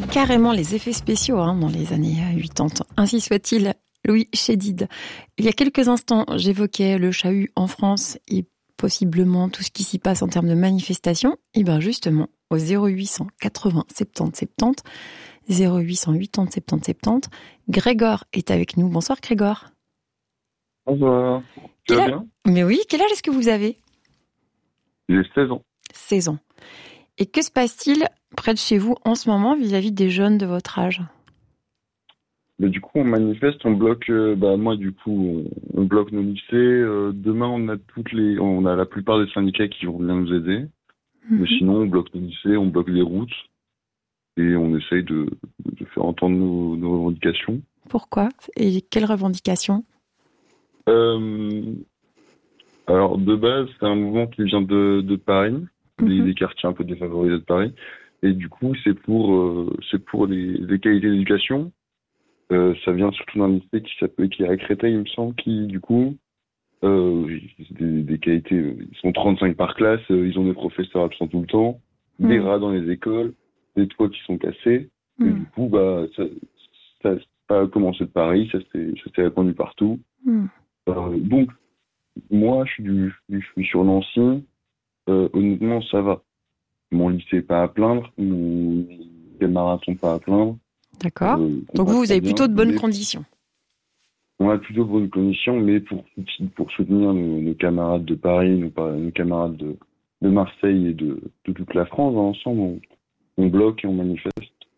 carrément les effets spéciaux dans les années 80. Ainsi soit-il, Louis Chédid. Il y a quelques instants, j'évoquais le chahut en France et possiblement tout ce qui s'y passe en termes de manifestations. Et bien justement, au 0800 80 70 70, 0800 80 70 70, Grégor est avec nous. Bonsoir Grégor. Bonsoir. Tu vas bien ? Mais oui, quel âge est-ce que vous avez ? J'ai 16 ans. 16 ans. Et que se passe-t-il près de chez vous en ce moment vis-à-vis des jeunes de votre âge ? Mais du coup, on manifeste, on bloque. Moi, du coup, on bloque nos lycées. Demain, on a la plupart des syndicats qui vont venir nous aider. Mais sinon, on bloque nos lycées, on bloque les routes et on essaye de faire entendre nos revendications. Pourquoi ? Et quelles revendications ? Alors, de base, c'est un mouvement qui vient de Paris, des quartiers un peu défavorisés de Paris. Et du coup, c'est pour les qualités d'éducation. Ça vient surtout d'un lycée qui est à Créteil, il me semble, qui, du coup, des qualités, ils sont 35 par classe, ils ont des professeurs absents tout le temps, des rats dans les écoles, des toits qui sont cassés. Et du coup, ça a commencé de Paris, ça s'est répandu partout. Donc, moi, je suis sur Nancy. Honnêtement, ça va. Mon lycée n'est pas à plaindre, mes camarades sont pas à plaindre. D'accord. Donc vous avez plutôt de bonnes conditions. On a plutôt de bonnes conditions, mais pour soutenir nos camarades de Paris, nos camarades de Marseille et de toute la France, ensemble, on bloque et on manifeste.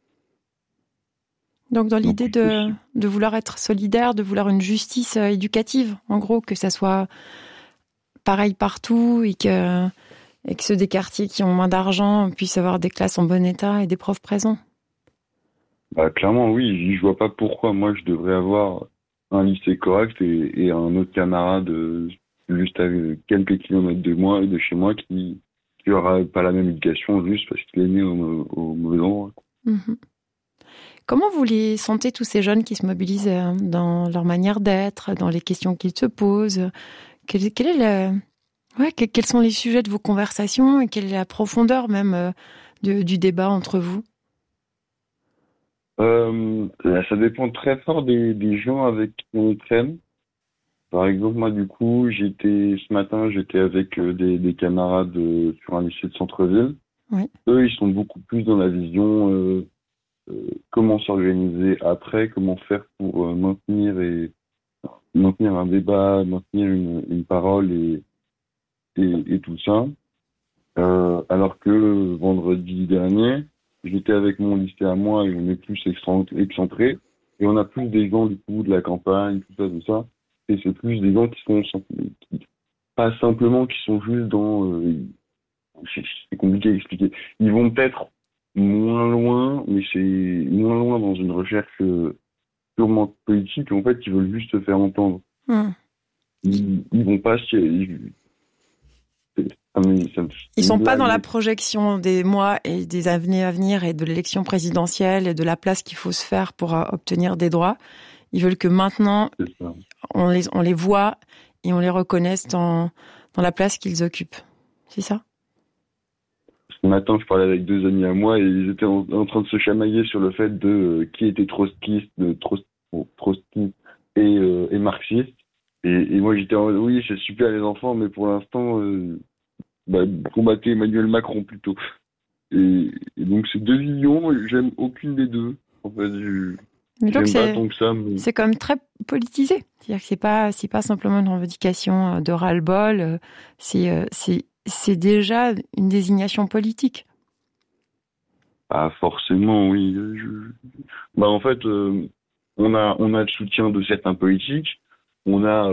Donc dans l'idée de vouloir être solidaire, de vouloir une justice éducative, en gros, que ça soit pareil partout et que ceux des quartiers qui ont moins d'argent puissent avoir des classes en bon état et des profs présents. Clairement, oui. Je vois pas pourquoi moi je devrais avoir un lycée correct et un autre camarade juste à quelques kilomètres de moi et de chez moi qui aura pas la même éducation juste parce qu'il est né au mauvais endroit. Comment vous les sentez, tous ces jeunes qui se mobilisent dans leur manière d'être, dans les questions qu'ils se posent ? Quels sont les sujets de vos conversations et quelle est la profondeur même du débat entre vous ? Ça dépend très fort des gens avec qui on traîne. Par exemple, moi, du coup, ce matin, j'étais avec des camarades sur un lycée de centre-ville. Oui. Eux, ils sont beaucoup plus dans la vision comment s'organiser après, comment faire pour maintenir un débat, maintenir une parole et tout ça. Alors que vendredi dernier, j'étais avec mon lycée à moi et on est plus excentré. Et on a plus des gens, du coup, de la campagne, tout ça. Et c'est plus des gens qui pas simplement, qui sont juste dans... c'est compliqué à expliquer. Ils vont peut-être moins loin, mais c'est moins loin dans une recherche purement politique. En fait, ils veulent juste se faire entendre. Ils vont pas... Ils sont pas dans la projection des mois et des années à venir et de l'élection présidentielle et de la place qu'il faut se faire pour obtenir des droits. Ils veulent que maintenant, on les voit et on les reconnaisse dans la place qu'ils occupent. C'est ça ? Ce matin, je parlais avec deux amis à moi et ils étaient en train de se chamailler sur le fait de qui était trotskiste et marxiste. Et moi, j'étais en oui, c'est super les enfants, mais pour l'instant... combattez Emmanuel Macron plutôt. Et donc c'est deux visions, j'aime aucune des deux. En fait, mais donc j'aime pas tant que ça. Mais... C'est quand même très politisé. C'est-à-dire que c'est pas simplement une revendication de ras-le-bol, c'est déjà une désignation politique. Forcément, oui. En fait, on a le soutien de certains politiques, on a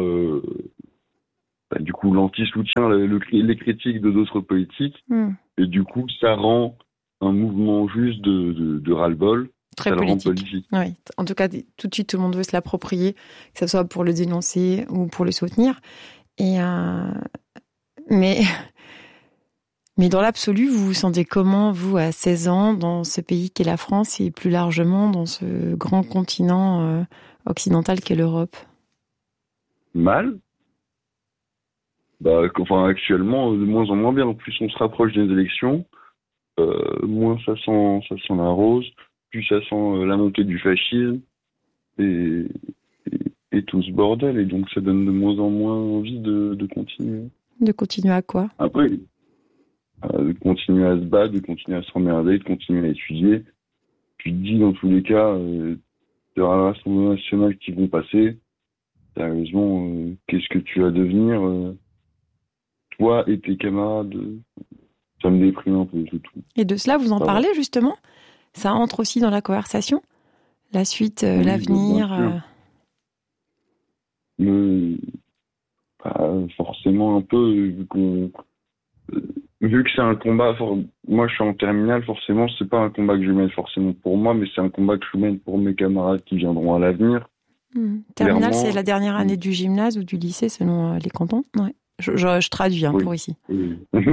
du coup l'anti-soutien, les critiques de d'autres politiques, et du coup ça rend un mouvement juste de ras-le-bol très politique. Oui. En tout cas, tout de suite tout le monde veut se l'approprier, que ce soit pour le dénoncer ou pour le soutenir. Mais dans l'absolu, vous vous sentez comment, vous, à 16 ans, dans ce pays qu'est la France et plus largement dans ce grand continent occidental qu'est l'Europe ? Mal. Actuellement, de moins en moins bien. En plus, on se rapproche des élections, moins ça sent la rose. plus ça sent la montée du fascisme et, et tout ce bordel. Et donc, ça donne de moins en moins envie de continuer. De continuer à quoi? Après, de continuer à se battre, de continuer à s'emmerder, de continuer à étudier. Tu te dis, dans tous les cas, il y aura le Rassemblement national qui vont passer. Sérieusement, qu'est-ce que tu vas devenir, toi et tes camarades? Ça me déprime un peu, c'est tout. Et de cela, vous en Ça va. parlez justement? Ça entre aussi dans la conversation? La suite, Oui, l'avenir bien sûr. Mais, forcément un peu, vu que c'est un combat, moi je suis en terminale, forcément, c'est pas un combat que je mène forcément pour moi, mais c'est un combat que je mène pour mes camarades qui viendront à l'avenir. Terminale, c'est Clairement, la dernière année du gymnase ou du lycée selon les cantons. Ouais. Je traduis oui. pour ici. Oui.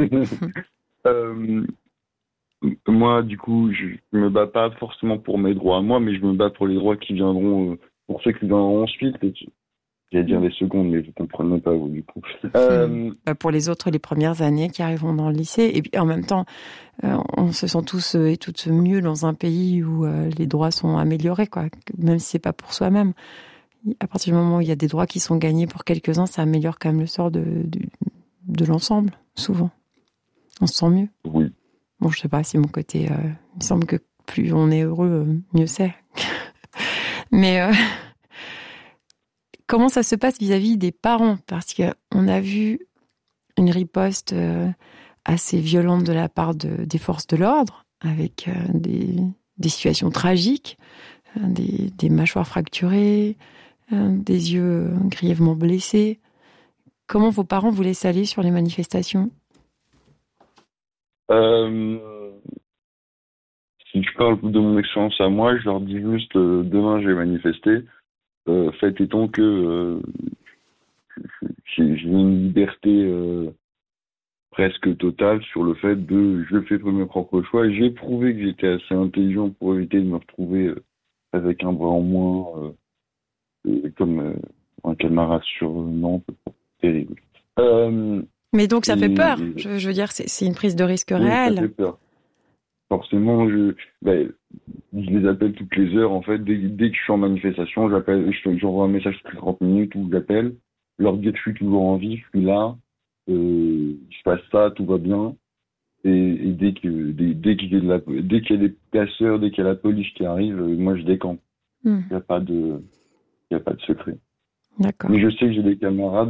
Moi, du coup, je me bats pas forcément pour mes droits à moi, mais je me bats pour les droits qui viendront, pour ceux qui viendront ensuite. J'allais dire les secondes, mais vous comprenez pas, vous, du coup. Pour les autres, les premières années qui arriveront dans le lycée. Et puis en même temps, on se sent tous et toutes mieux dans un pays où les droits sont améliorés, quoi. Même si c'est pas pour soi-même. À partir du moment où il y a des droits qui sont gagnés pour quelques-uns, ça améliore quand même le sort de l'ensemble, souvent. On se sent mieux. Oui. Bon, je sais pas, c'est mon côté. Il me semble que plus on est heureux, mieux c'est. Mais comment ça se passe vis-à-vis des parents? Parce qu'on a vu une riposte assez violente de la part des forces de l'ordre, avec des situations tragiques, des mâchoires fracturées, des yeux grièvement blessés. Comment vos parents vous laissent aller sur les manifestations? Si je parle de mon expérience à moi, je leur dis juste demain je vais manifester. Fait étant que j'ai une liberté presque totale sur le fait de je fais mes propres choix. J'ai prouvé que j'étais assez intelligent pour éviter de me retrouver avec un bras en moins comme un camarade sur Nantes. Terrible. Mais donc ça fait peur. Je veux dire, c'est une prise de risque réelle. Ça fait peur. Forcément, je les appelle toutes les heures, en fait. Dès que je suis en manifestation, j'envoie un message toutes les 30 minutes où j'appelle, leur dire que je suis toujours en vie, je suis là, je passe ça, tout va bien. Et dès qu'il y a des casseurs, dès qu'il y a la police qui arrive, moi je décampe. Il n'y a pas de secret. D'accord. Mais je sais que j'ai des camarades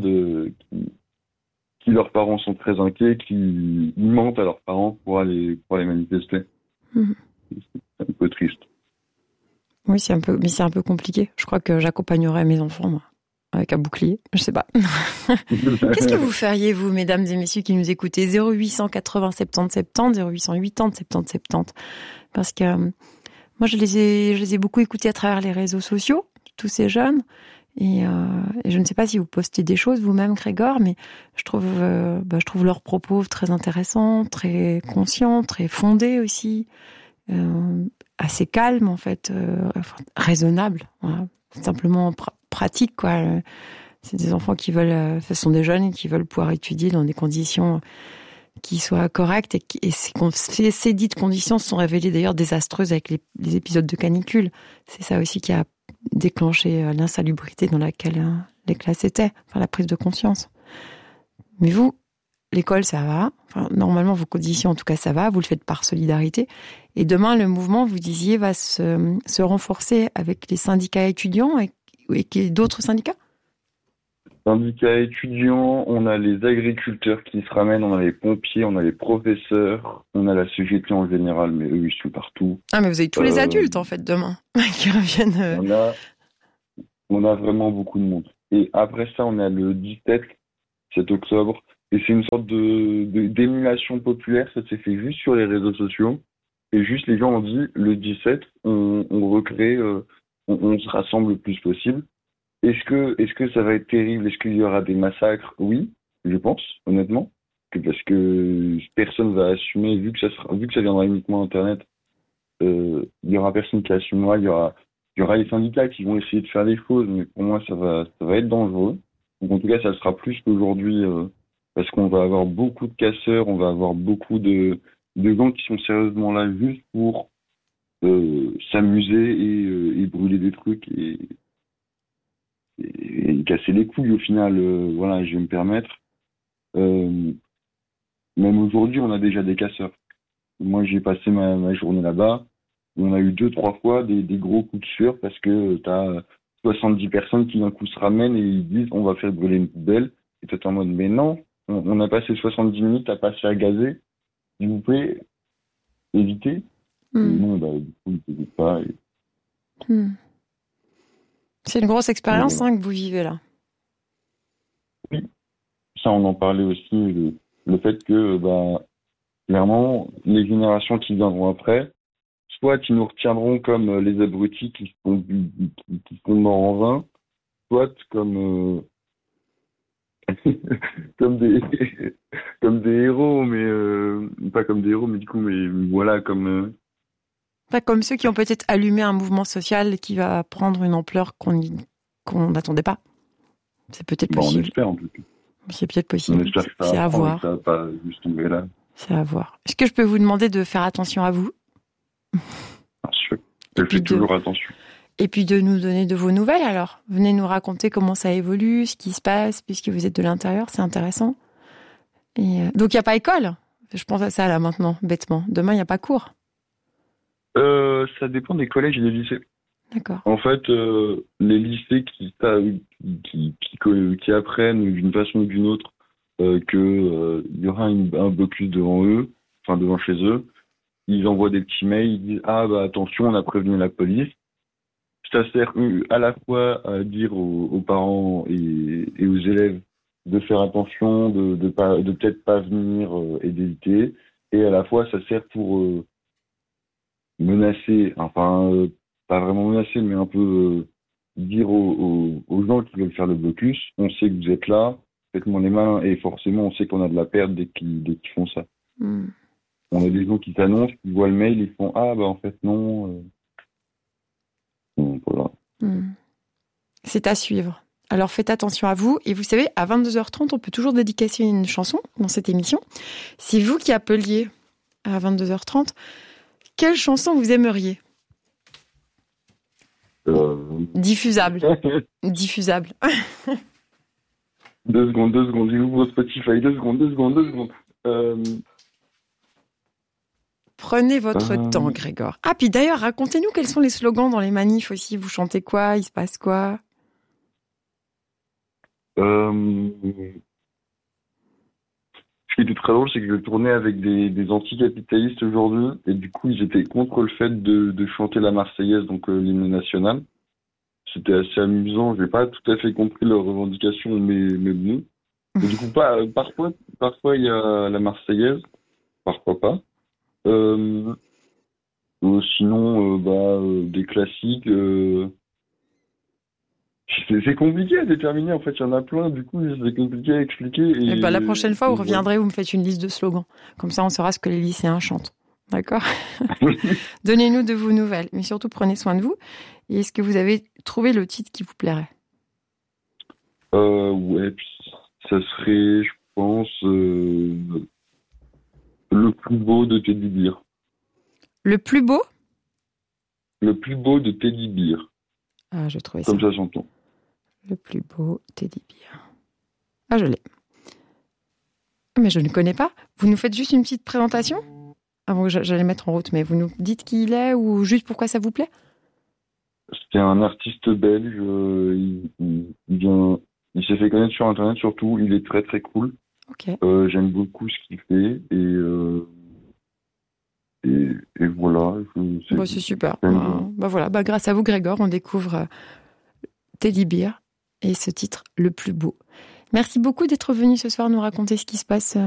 qui leurs parents sont très inquiets, qui mentent à leurs parents pour aller manifester. C'est un peu triste. Oui, c'est un peu compliqué. Je crois que j'accompagnerais mes enfants, moi, avec un bouclier. Je sais pas. Qu'est-ce que vous feriez, vous, mesdames et messieurs qui nous écoutez? 0880 70 70, 0880 70 70. Parce que moi, je les ai beaucoup écoutés à travers les réseaux sociaux, tous ces jeunes. Et je ne sais pas si vous postez des choses vous-même, Grégor, mais je trouve leurs propos très intéressants, très conscients, très fondés aussi, assez calmes en fait, raisonnables, voilà. Simplement pratiques, quoi. C'est des enfants qui veulent, ce sont des jeunes qui veulent pouvoir étudier dans des conditions qui soient correctes et ces dites conditions se sont révélées d'ailleurs désastreuses avec les épisodes de canicule. C'est ça aussi qui a déclenché l'insalubrité dans laquelle les classes étaient, enfin la prise de conscience. Mais vous, l'école, ça va. Enfin, normalement, vos conditions, en tout cas, ça va. Vous le faites par solidarité. Et demain, le mouvement, vous disiez, va se renforcer avec les syndicats étudiants et d'autres syndicats? Syndicats étudiants, on a les agriculteurs qui se ramènent, on a les pompiers, on a les professeurs, on a la CGT en général, mais eux, ils sont partout. Ah, mais vous avez tous les adultes, en fait, demain, qui reviennent. On a vraiment beaucoup de monde. Et après ça, on a le 7 octobre, et c'est une sorte d'émulation populaire, ça s'est fait juste sur les réseaux sociaux, et juste les gens ont dit, le 17, on recrée, on se rassemble le plus possible. Est-ce que ça va être terrible? Est-ce qu'il y aura des massacres? Oui, je pense, honnêtement. Parce que personne va assumer, vu que ça viendra uniquement Internet, il y aura personne qui assumera, il y aura les syndicats qui vont essayer de faire des choses, mais pour moi, ça va être dangereux. Donc, en tout cas, ça sera plus qu'aujourd'hui, parce qu'on va avoir beaucoup de casseurs, on va avoir beaucoup de gens qui sont sérieusement là juste pour s'amuser et brûler des trucs et casser les couilles au final. Voilà, je vais me permettre. Euh, Même aujourd'hui, on a déjà des casseurs. Moi, j'ai passé ma journée là-bas. On a eu 2, 3 fois des gros coups de sueur parce que t'as 70 personnes qui d'un coup se ramènent et ils disent on va faire brûler une poubelle. Et toi, t'es en mode mais non, on a passé 70 minutes à passer à gazer. S'il vous plaît, évitez. Et non, bah, du coup, ils n'hésitent pas. C'est une grosse expérience Voilà. que vous vivez là. Oui, ça, on en parlait aussi, le fait que, bah, clairement, les générations qui viendront après, soit ils nous retiendront comme les abrutis qui sont morts en vain, soit comme, comme des, comme des héros, mais pas comme des héros, mais du coup, mais voilà, comme, Pas comme ceux qui ont peut-être allumé un mouvement social qui va prendre une ampleur qu'on n'attendait pas. C'est peut-être bah, on possible. espère, en tout cas. C'est peut-être On possible. espère que ça C'est va à prendre et voir. que ça va pas juste tomber là. C'est à voir. Est-ce que je peux vous demander de faire attention à vous? Bien sûr. Je fais toujours attention. Et puis de nous donner de vos nouvelles alors. Venez nous raconter comment ça évolue, ce qui se passe, puisque vous êtes de l'intérieur, c'est intéressant. Et donc il n'y a pas école. Je pense à ça là maintenant, bêtement. Demain, il n'y a pas cours. Ça dépend des collèges et des lycées. D'accord. En fait, les lycées qui apprennent d'une façon ou d'une autre que il y aura un blocus devant eux, enfin devant chez eux, ils envoient des petits mails, ils disent ah bah attention, on a prévenu la police. Ça sert à la fois à dire aux parents et aux élèves de faire attention, de peut-être pas venir et d'éviter, et à la fois ça sert pour menacer, enfin pas vraiment menacer, mais un peu dire aux gens qui veulent faire le blocus, on sait que vous êtes là, faites-moi les malins, et forcément on sait qu'on a de la perte dès qu'ils font ça. On a des gens qui t'annoncent, qui voient le mail, ils font ah bah en fait non. Donc, voilà. C'est à suivre. Alors faites attention à vous. Et vous savez, à 22h30, on peut toujours dédicacer une chanson dans cette émission. C'est vous qui appeliez à 22h30. Quelle chanson vous aimeriez? Diffusable. Diffusable. 2 secondes, j'ouvre Spotify, 2 secondes. Prenez votre temps, Grégor. Ah, puis d'ailleurs, racontez-nous quels sont les slogans dans les manifs aussi. Vous chantez quoi? Il se passe quoi? Ce qui était très drôle, c'est que je tournais avec des anticapitalistes aujourd'hui, et du coup, ils étaient contre le fait de chanter la Marseillaise, donc l'hymne national. C'était assez amusant. J'ai pas tout à fait compris leurs revendications, mais bon. Et du coup, parfois il y a la Marseillaise, parfois pas. Sinon, des classiques. C'est compliqué à déterminer, en fait, il y en a plein, du coup, c'est compliqué à expliquer. Et la prochaine fois, vous reviendrez, vous me faites une liste de slogans. Comme ça, on saura ce que les lycéens chantent. D'accord? Donnez-nous de vos nouvelles, mais surtout, prenez soin de vous. Et est-ce que vous avez trouvé le titre qui vous plairait? Ouais, puis ça serait, je pense, le plus beau de Teddy Bear. Le plus beau? Le plus beau de Teddy Bear. Ah, je trouvais ça. Comme ça s'entend. Le plus beau Teddy Bear. Ah, je l'ai. Mais je ne connais pas. Vous nous faites juste une petite présentation? Avant que j'allais mettre en route, mais vous nous dites qui il est ou juste pourquoi ça vous plaît? C'est un artiste belge. Il s'est fait connaître sur Internet surtout. Il est très très cool. Okay. J'aime beaucoup ce qu'il fait et voilà. C'est super. Voilà. Grâce à vous, Grégor, on découvre Teddy Bear et ce titre, le plus beau. Merci beaucoup d'être venu ce soir nous raconter ce qui se passe